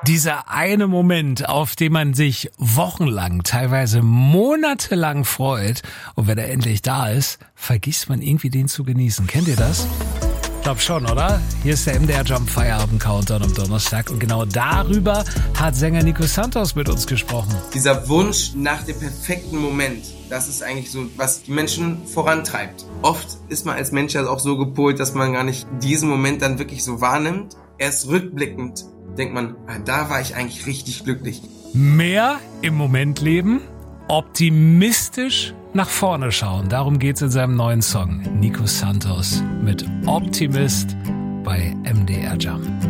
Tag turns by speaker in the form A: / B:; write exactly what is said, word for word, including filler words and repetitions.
A: Dieser eine Moment, auf den man sich wochenlang, teilweise monatelang freut. Und wenn er endlich da ist, vergisst man irgendwie den zu genießen. Kennt ihr das? Ich glaube schon, oder? Hier ist der M D R Jump Feierabend Countdown am Donnerstag. Und genau darüber hat Sänger Nico Santos mit uns gesprochen.
B: Dieser Wunsch nach dem perfekten Moment, das ist eigentlich so, was die Menschen vorantreibt. Oft ist man als Mensch ja auch so gepolt, dass man gar nicht diesen Moment dann wirklich so wahrnimmt. Erst rückblickend denkt man, ah, da war ich eigentlich richtig glücklich.
A: Mehr im Moment leben, optimistisch nach vorne schauen. Darum geht's in seinem neuen Song. Nico Santos mit Optimist bei M D R Jump.